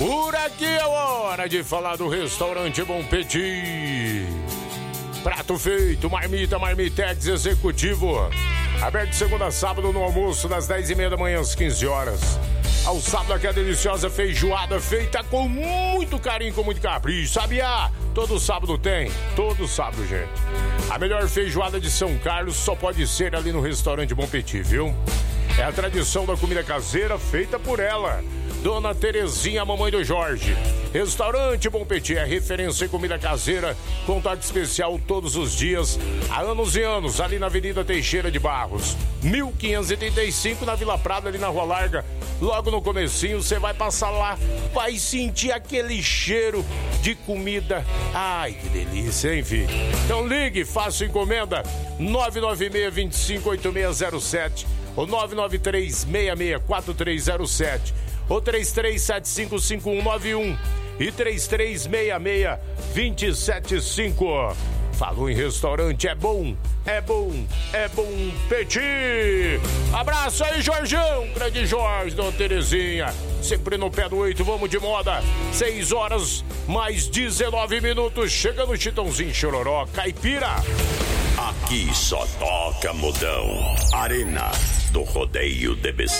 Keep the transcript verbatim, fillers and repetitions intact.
Por aqui é hora de falar do restaurante Bom Petit. Prato feito, marmita, marmitex executivo. Aberto de segunda a sábado no almoço, das dez e meia da manhã às quinze horas. Ao sábado aqui a deliciosa feijoada feita com muito carinho, com muito capricho. Sabia? Todo sábado tem. Todo sábado, gente. A melhor feijoada de São Carlos só pode ser ali no restaurante Bom Petit, viu? É a tradição da comida caseira feita por ela, Dona Terezinha, mamãe do Jorge. Restaurante Bom Petit é referência em comida caseira, com toque especial todos os dias, há anos e anos, ali na Avenida Teixeira de Barros, mil quinhentos e oitenta e cinco, na Vila Prada, ali na Rua Larga. Logo no comecinho, você vai passar lá, vai sentir aquele cheiro de comida. Ai, que delícia, hein, filho? Então ligue, faça encomenda, nove nove seis, dois cinco, oito seis zero sete ou nove nove três, seis seis quatro três zero sete. Ou três três sete cinco cinco um nove um e três três seis seis dois sete cinco. Falou em restaurante, é bom, é bom, é Bom Petit. Abraço aí, Jorjão, grande Jorge, Dona Terezinha. Sempre no pé do oito, vamos de moda. seis horas mais dezenove minutos. Chega no Chitãozinho Chororó, Caipira. Aqui só toca modão. Arena do Rodeio D B C.